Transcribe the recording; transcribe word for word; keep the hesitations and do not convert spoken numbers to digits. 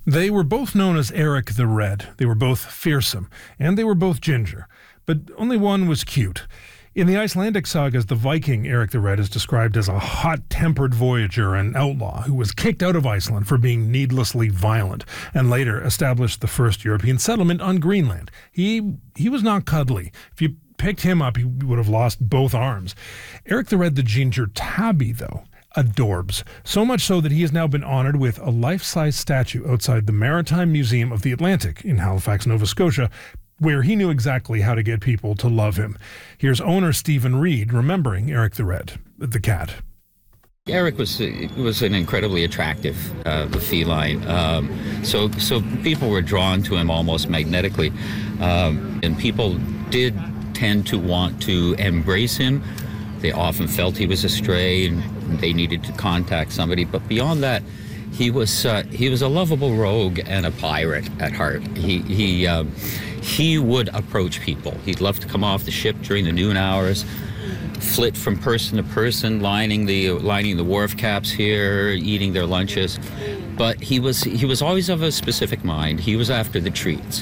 They were both known as Eric the Red. They were both fearsome, and they were both ginger. But only one was cute. In the Icelandic sagas, the Viking Eric the Red is described as a hot-tempered voyager and outlaw who was kicked out of Iceland for being needlessly violent, and later established the first European settlement on Greenland. He he was not cuddly. If you picked him up, he would have lost both arms. Eric the Red, the ginger tabby, though, adorbs. So much so that he has now been honored with a life-size statue outside the Maritime Museum of the Atlantic in Halifax, Nova Scotia, where he knew exactly how to get people to love him. Here's owner Stephen Reed remembering Eric the Red, the cat. Eric was was an incredibly attractive uh, feline, um, so so people were drawn to him almost magnetically, um, and people did tend to want to embrace him. They often felt he was a stray and they needed to contact somebody, but beyond that, he was uh, he was a lovable rogue and a pirate at heart. He he uh, he would approach people. He'd love to come off the ship during the noon hours, flit from person to person, lining the lining the wharf caps here, eating their lunches. But he was he was always of a specific mind. He was after the treats.